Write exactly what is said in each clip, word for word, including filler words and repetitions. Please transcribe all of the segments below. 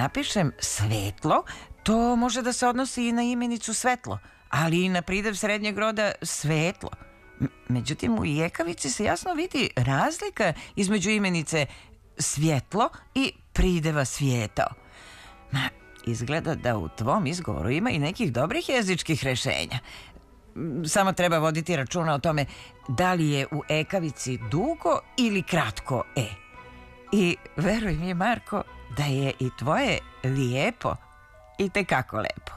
napišem svetlo, to može da se odnosi i na imenicu svetlo, ali i na pridev srednjeg roda svetlo. Međutim, u jekavici se jasno vidi razlika između imenice svjetlo i prideva svijetao. Ma, izgleda da u tvom izgovoru ima i nekih dobrih jezičkih rešenja. Samo treba voditi računa o tome da li je u ekavici dugo ili kratko e. I veruj mi, Marko, da je i tvoje lijepo i tekako lepo.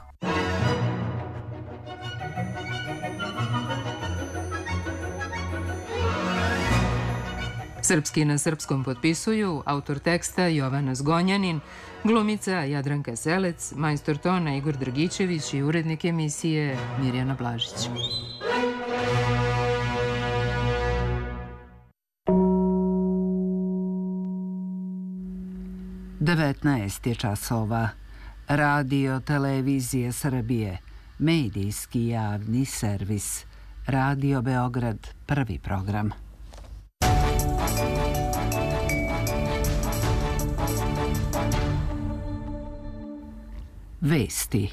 Srpski na srpskom potpisuju autor teksta Jovana Zgonjanin, glumica Jadranka Selec, majstor tona Igor Dragićević i urednik emisije Mirjana Blažić. devetnaest je časova. Radio Televizije Srbije, medijski javni servis. Radio Beograd, prvi program. Vesti.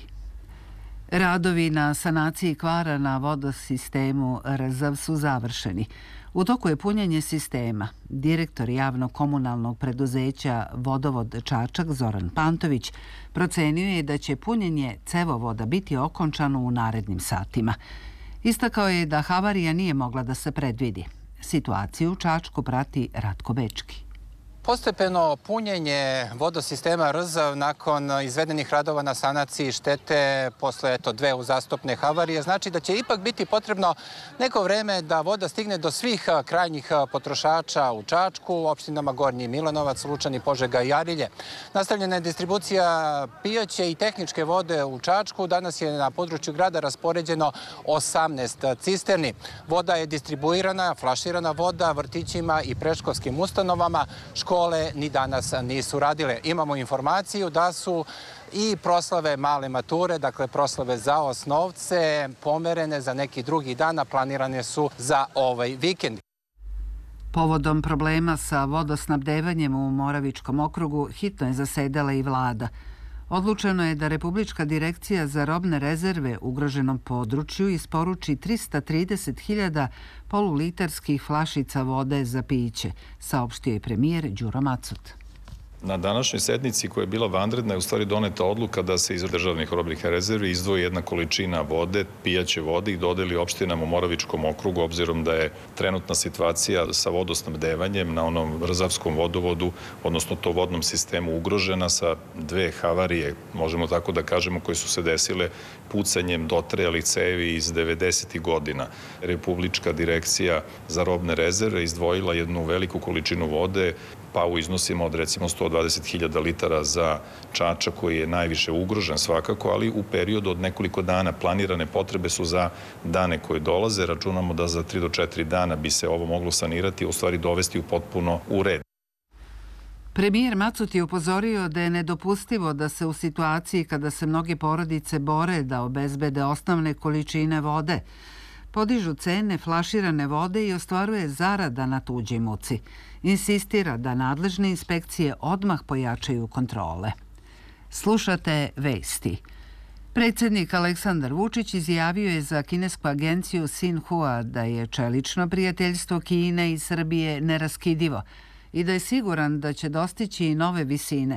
Radovi na sanaciji kvara na vodosistemu Rzav su završeni. U toku je punjenje sistema. Direktor javnog komunalnog preduzeća Vodovod Čačak Zoran Pantović procenio je da će punjenje cevovoda biti okončano u narednim satima. Istakao je da havarija nije mogla da se predvidi. Situaciju u Čačku prati Ratko Bečki. Postepeno punjenje vodosistema Rzav nakon izvedenih radova na sanaciji štete posle eto, dve uzastopne havarije znači da će ipak biti potrebno neko vreme da voda stigne do svih krajnjih potrošača u Čačku, u opštinama Gornji Milanovac, Lučani, Požega i Arilje. Nastavljena je distribucija pijaće i tehničke vode u Čačku. Danas je na području grada raspoređeno osamnaest cisterni. Voda je distribuirana, flaširana voda vrtićima i predškolskim ustanovama. Škole ni danas nisu radile. Imamo informaciju da su i proslave male mature, dakle proslave za osnovce, pomerene za neki drugi dan, a planirane su za ovaj vikend. Povodom problema sa vodosnabdevanjem u Moravičkom okrugu hitno je zasedala i vlada. Odlučeno je da Republička direkcija za robne rezerve ugroženom području isporuči trista trideset hiljada polulitarskih flašica vode za piće, saopštio je premijer Đuro Macot. Na današnjoj sednici koja je bila vanredna je u stvari doneta odluka da se iz državnih robnih rezervi izdvoji jedna količina vode, pijaće vode i dodeli opštinama u Moravičkom okrugu, obzirom da je trenutna situacija sa vodosnabdevanjem na onom Rzavskom vodovodu, odnosno to vodnom sistemu ugrožena sa dve havarije, možemo tako da kažemo, koje su se desile pucanjem dotrajalih cevi iz devedesetih godina. Republička direkcija za robne rezerve izdvojila jednu veliku količinu vode, pa u iznosima od recimo sto dvadeset hiljada litara za Čačak koji je najviše ugrožen svakako, ali u periodu od nekoliko dana planirane potrebe su za dane koje dolaze. Računamo da za tri do četiri dana bi se ovo moglo sanirati, u stvari dovesti u potpuno u red. Premijer Macot je upozorio da je nedopustivo da se u situaciji kada se mnoge porodice bore da obezbede osnovne količine vode, podižu cene flaširane vode i ostvaruje zarada na tuđoj muci. Insistira da nadležne inspekcije odmah pojačaju kontrole. Slušate vesti. Predsjednik Aleksandar Vučić izjavio je za kinesku agenciju Sinhua da je čelično prijateljstvo Kine i Srbije neraskidivo i da je siguran da će dostići i nove visine.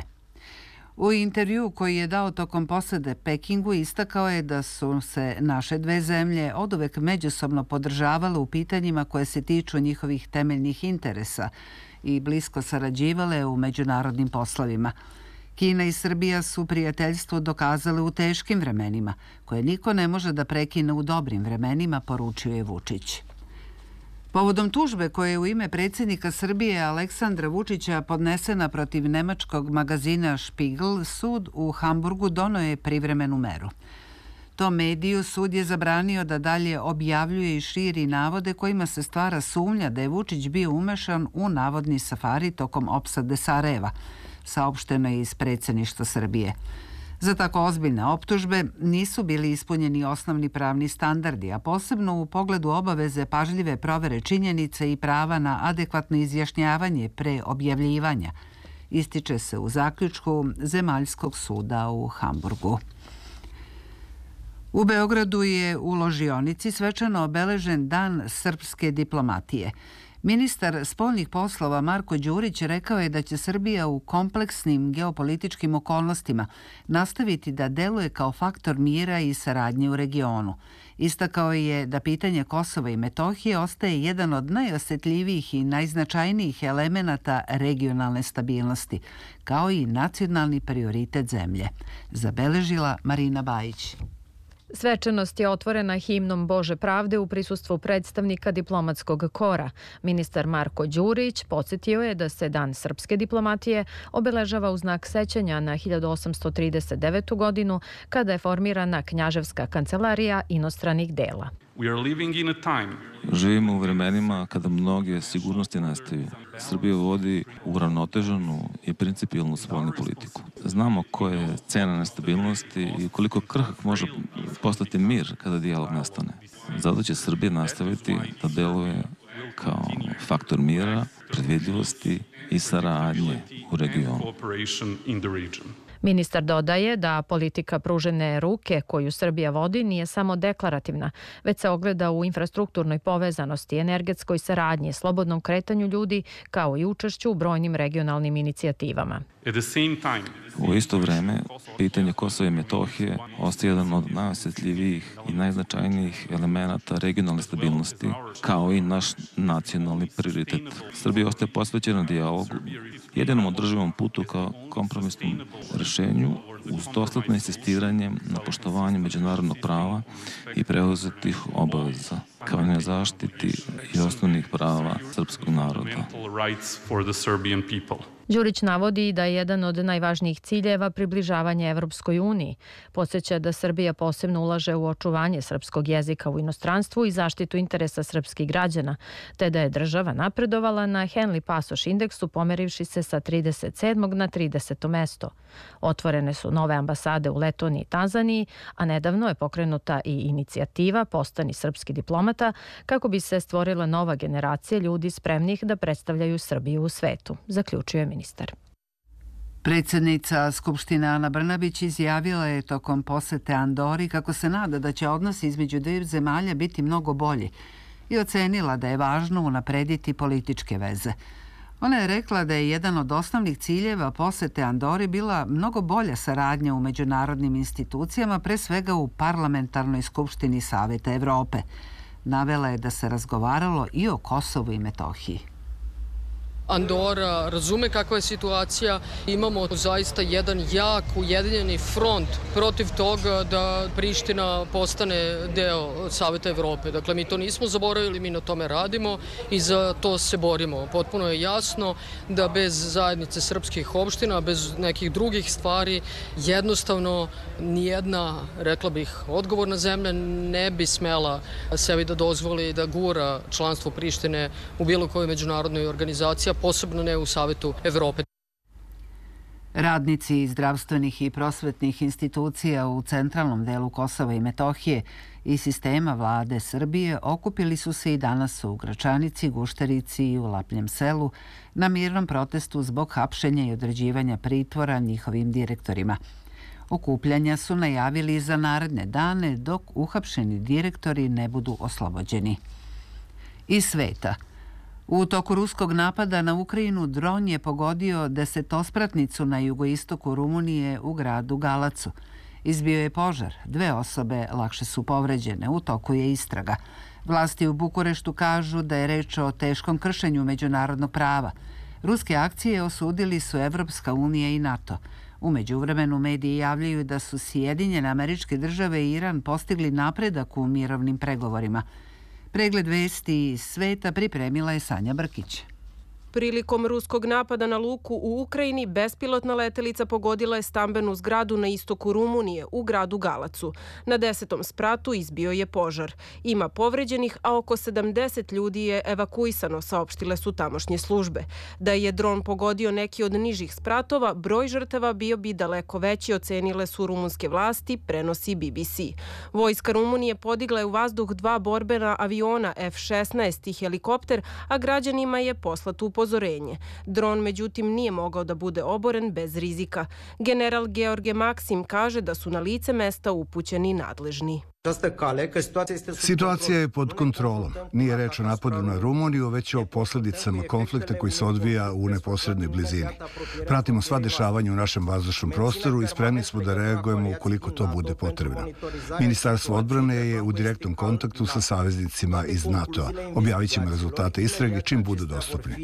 U intervju koji je dao tokom posete Pekingu istakao je da su se naše dve zemlje oduvek međusobno podržavale u pitanjima koje se tiču njihovih temeljnih interesa i blisko sarađivale u međunarodnim poslovima. Kina i Srbija su prijateljstvo dokazale u teškim vremenima, koje niko ne može da prekine u dobrim vremenima, poručio je Vučić. Povodom tužbe koje je u ime predsjednika Srbije Aleksandra Vučića podnesena protiv nemačkog magazina Spiegel, sud u Hamburgu doneo je privremenu meru. Tom mediju sud je zabranio da dalje objavljuje i širi navode kojima se stvara sumnja da je Vučić bio umešan u navodni safari tokom opsade Sarajeva, saopšteno je iz predsjedništva Srbije. Za tako ozbiljne optužbe nisu bili ispunjeni osnovni pravni standardi, a posebno u pogledu obaveze pažljive provere činjenice i prava na adekvatno izjašnjavanje pre objavljivanja, ističe se u zaključku Zemaljskog suda u Hamburgu. U Beogradu je u ložionici svečano obeležen Dan srpske diplomatije. Ministar spoljnih poslova Marko Đurić rekao je da će Srbija u kompleksnim geopolitičkim okolnostima nastaviti da deluje kao faktor mira i saradnje u regionu. Istakao je da pitanje Kosova i Metohije ostaje jedan od najosetljivijih i najznačajnijih elemenata regionalne stabilnosti, kao i nacionalni prioritet zemlje. Zabeležila Marina Bajić. Svečanost je otvorena himnom Bože pravde u prisustvu predstavnika diplomatskog kora. Ministar Marko Đurić podsjetio je da se Dan srpske diplomatije obeležava u znak sećanja na hiljadu osamsto trideset devetu. godinu kada je formirana Knjaževska kancelarija inostranih dela. Živimo u vremenima kada mnoge sigurnosti nastaju. Srbija vodi uravnoteženu i principijelnu spoljnu politiku. Znamo koja je cena nestabilnosti i koliko krhak može postati mir kada dijalog nastane. Zato će Srbija nastaviti da deluje kao faktor mira, predvidljivosti i saradnje u regionu. Ministar dodaje da politika pružene ruke koju Srbija vodi nije samo deklarativna, već se ogleda u infrastrukturnoj povezanosti, energetskoj saradnji, slobodnom kretanju ljudi, kao i učešću u brojnim regionalnim inicijativama. U isto vreme, pitanje Kosova i Metohije ostaje jedan od najosjetljivijih i najznačajnijih elemenata regionalne stabilnosti, kao i naš nacionalni prioritet. Srbija ostaje posvećena dijalogu, jedinom održivom putu kao kompromisnom rešenju uz dosledno insistiranje na poštovanju međunarodnog prava i preuzetih obaveza, kao i na zaštiti i osnovnih prava srpskog naroda. Đurić navodi da je jedan od najvažnijih ciljeva približavanje Evropskoj uniji. Podsjeća da Srbija posebno ulaže u očuvanje srpskog jezika u inostranstvu i zaštitu interesa srpskih građana, te da je država napredovala na Henley Pasoš indeksu pomerivši se sa trideset sedmog na trideseto mesto. Otvorene su nove ambasade u Letoniji i Tanzaniji, a nedavno je pokrenuta i inicijativa Postani srpski diplomata kako bi se stvorila nova generacija ljudi spremnih da predstavljaju Srbiju u svetu, zaključio je ministar. Predsjednica Skupštine Ana Brnabić izjavila je tokom posete Andori kako se nada da će odnosi između dviju zemalja biti mnogo bolji i ocenila da je važno unaprediti političke veze. Ona je rekla da je jedan od osnovnih ciljeva posete Andori bila mnogo bolja saradnja u međunarodnim institucijama, pre svega u Parlamentarnoj skupštini Saveta Evrope. Navela je da se razgovaralo i o Kosovu i Metohiji. Andora razume kakva je situacija. Imamo zaista jedan jak ujedinjeni front protiv toga da Priština postane deo Saveta Evrope. Dakle, mi to nismo zaboravili, mi na tome radimo i za to se borimo. Potpuno je jasno da bez zajednice srpskih opština, bez nekih drugih stvari, jednostavno nijedna, rekla bih, odgovorna zemlja ne bi smela sebi da dozvoli da gura članstvo Prištine u bilo kojoj međunarodnoj organizaciji, posebno ne u Savetu Evrope. Radnici zdravstvenih i prosvetnih institucija u centralnom delu Kosova i Metohije i sistema vlade Srbije okupili su se i danas u Gračanici, Gušterici i u Lapljem selu na mirnom protestu zbog hapšenja i određivanja pritvora njihovim direktorima. Okupljanja su najavili za naredne dane dok uhapšeni direktori ne budu oslobođeni. Iz sveta. U toku ruskog napada na Ukrajinu dron je pogodio desetospratnicu na jugoistoku Rumunije u gradu Galacu. Izbio je požar, dve osobe lakše su povređene, u toku je istraga. Vlasti u Bukureštu kažu da je reč o teškom kršenju međunarodnog prava. Ruske akcije osudili su Evropska unija i NATO. U međuvremenu mediji javljaju da su Sjedinjene Američke Države i Iran postigli napredak u mirovnim pregovorima. Pregled vesti iz sveta pripremila je Sanja Brkić. Prilikom ruskog napada na luku u Ukrajini, bespilotna letelica pogodila je stambenu zgradu na istoku Rumunije, u gradu Galacu. Na desetom spratu izbio je požar. Ima povređenih, a oko sedamdeset ljudi je evakuisano, saopštile su tamošnje službe. Da je dron pogodio neki od nižih spratova, broj žrtava bio bi daleko veći, ocenile su rumunske vlasti, prenosi B B C. Vojska Rumunije podigla je u vazduh dva borbena aviona F šesnaest i helikopter, a građanima je poslat upozorenje upozorenje. Dron, međutim, nije mogao da bude oboren bez rizika. General George Maksim kaže da su na lice mesta upućeni nadležni. Situacija je pod kontrolom. Nije reč o napadu na Rumuniju, već o posledicama konflikta koji se odvija u neposrednoj blizini. Pratimo sva dešavanja u našem vazdušnom prostoru i spremni smo da reagujemo ukoliko to bude potrebno. Ministarstvo odbrane je u direktnom kontaktu sa saveznicima iz NATO-a. Objavit ćemo rezultate istrage čim budu dostupni.